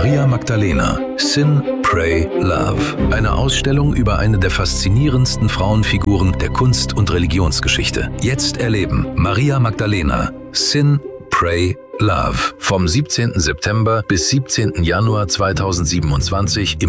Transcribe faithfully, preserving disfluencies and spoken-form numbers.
Maria Magdalena, Sin, Pray, Love. Eine Ausstellung über eine der faszinierendsten Frauenfiguren der Kunst- und Religionsgeschichte. Jetzt erleben Maria Magdalena, Sin, Pray, Love. Vom siebzehnten September bis siebzehnten Januar zweitausendsiebenundzwanzig im